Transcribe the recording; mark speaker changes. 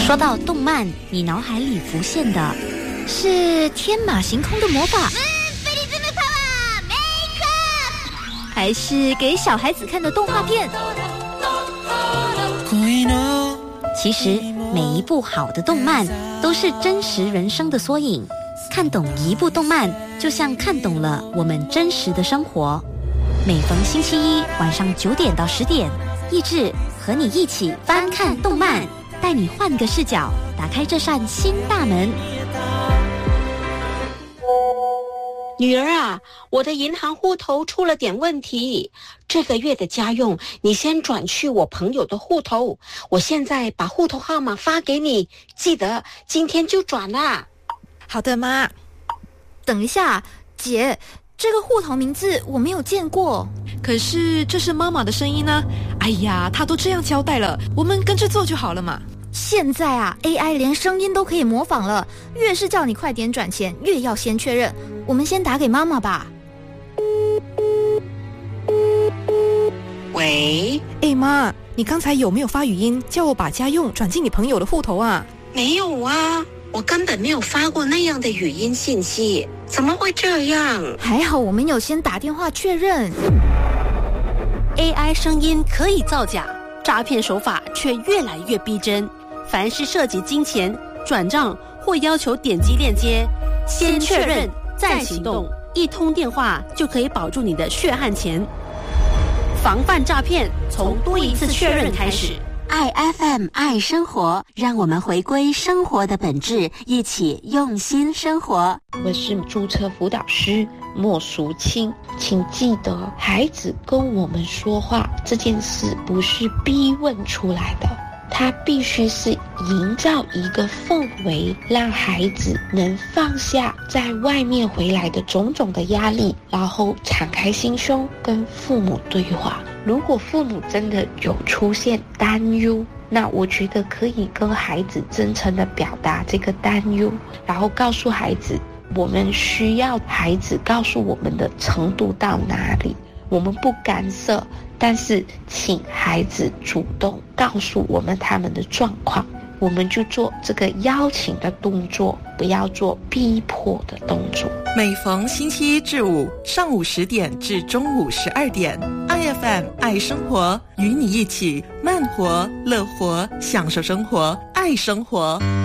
Speaker 1: 说到动漫，你脑海里浮现的是天马行空的魔法，还是给小孩子看的动画片？其实每一部好的动漫都是真实人生的缩影，看懂一部动漫就像看懂了我们真实的生活。每逢星期一晚上9点到10点，益智和你一起翻看动漫，带你换个视角，打开这扇新大门。
Speaker 2: 女儿啊，我的银行户头出了点问题，这个月的家用你先转去我朋友的户头，我现在把户头号码发给你，记得今天就转啦。
Speaker 3: 好的，妈。
Speaker 1: 等一下，姐，这个户头名字我没有见过。
Speaker 3: 可是这是妈妈的声音呢。哎呀，她都这样交代了，我们跟着做就好了嘛。
Speaker 1: 现在啊 AI 连声音都可以模仿了，越是叫你快点转钱，越要先确认。我们先打给妈妈吧。
Speaker 2: 喂，
Speaker 3: 妈，你刚才有没有发语音叫我把家用转进你朋友的户头啊？
Speaker 2: 没有啊，我根本没有发过那样的语音信息，怎么会这样？
Speaker 1: 还好我们有先打电话确认。
Speaker 4: AI 声音可以造假，诈骗手法却越来越逼真。凡是涉及金钱、转账或要求点击链接，先确认再行动，一通电话就可以保住你的血汗钱。防范诈骗，从多一次确认开始。
Speaker 5: 爱 FM 爱生活，让我们回归生活的本质，一起用心生活。
Speaker 2: 我是注册辅导师莫淑清，请记得孩子跟我们说话这件事不是逼问出来的，它必须是营造一个氛围，让孩子能放下在外面回来的种种的压力，然后敞开心胸跟父母对话。如果父母真的有出现担忧，那我觉得可以跟孩子真诚地表达这个担忧，然后告诉孩子我们需要孩子告诉我们的程度到哪里，我们不干涉，但是请孩子主动告诉我们他们的状况，我们就做这个邀请的动作，不要做逼迫的动作。
Speaker 6: 每逢星期一至五上午10点至中午12点，爱 FM 爱生活，与你一起慢活乐活，享受生活，爱生活。